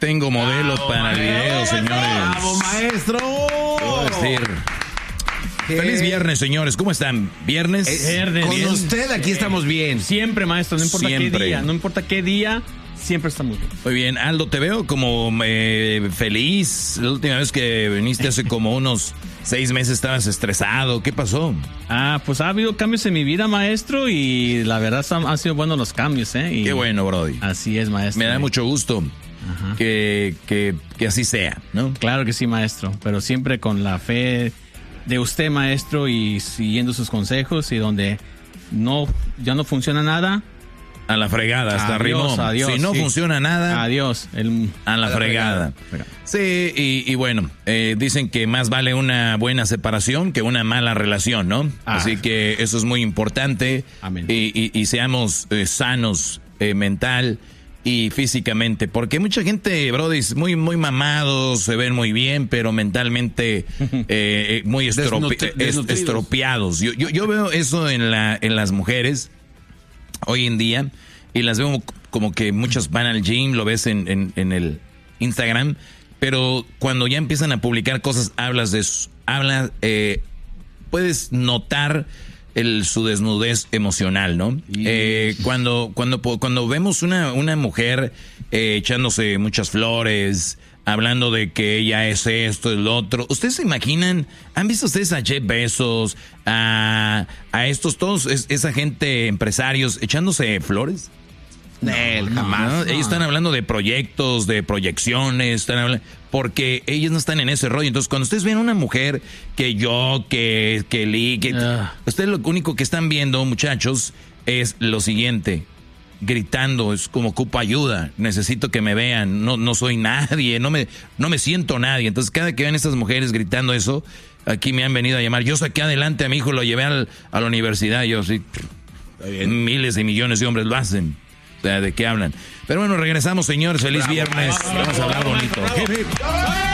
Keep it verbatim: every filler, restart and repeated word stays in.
Tengo modelo bravo, para el video, señores. ¡Bravo, maestro! Puedo decir. Feliz viernes, señores. ¿Cómo están? ¿Viernes? Eh, viernes. Con ¿Bien? usted aquí estamos bien. Siempre, maestro. No importa Siempre. qué día. No importa qué día, siempre estamos bien. Muy bien. Aldo, te veo como eh, feliz. La última vez que viniste hace como unos seis meses estabas estresado. ¿Qué pasó? Ah, pues ha habido cambios en mi vida, maestro, y la verdad han, han sido buenos los cambios, ¿eh? Y Qué bueno, Brody. así es, maestro. Me da mucho gusto que, que, que así sea, ¿no? Claro que sí, maestro, pero siempre con la fe de usted, maestro, y siguiendo sus consejos, y donde no ya no funciona nada, a la fregada, hasta adiós, rimó. adiós, si no sí. funciona nada, adiós. El, a la, a la fregada. fregada. Sí, y, y bueno, eh, dicen que más vale una buena separación que una mala relación, ¿no? Ah. Así que eso es muy importante. Amén. Y, y, y seamos eh, sanos eh, mental y físicamente, porque mucha gente, brody, muy muy mamados, se ven muy bien, pero mentalmente eh, muy estrope Desnutri- es- desnutridos. estropeados. Yo, yo, yo veo eso en la en las mujeres hoy en día y las veo como que muchas van al gym, lo ves en, en, en el Instagram, pero cuando ya empiezan a publicar cosas, hablas de su- habla, eh, puedes notar el, su desnudez emocional, ¿no? Eh, cuando, cuando, cuando vemos una, una mujer eh, echándose muchas flores, hablando de que ella es esto, el otro, ¿ustedes se imaginan? ¿Han visto ustedes a Jeff Bezos, a, a estos todos, es, esa gente, empresarios, echándose flores? Él, jamás. No, ellos están hablando de proyectos, de proyecciones, están hablando, porque ellos no están en ese rollo. Entonces, cuando ustedes ven una mujer que yo, que, que Lee, que... Uh. Ustedes lo único que están viendo, muchachos, es lo siguiente. Gritando, es como ocupo ayuda, necesito que me vean, no, no soy nadie, no me, no me siento nadie. Entonces, cada que ven estas mujeres gritando eso, aquí me han venido a llamar. Yo saqué adelante a mi hijo, lo llevé al, a la universidad, yo sí, miles de millones de hombres lo hacen. O sea, ¿de qué hablan? Pero bueno, regresamos, señores. Feliz Bravo, viernes. bravo, Vamos a hablar bonito. bravo, bravo.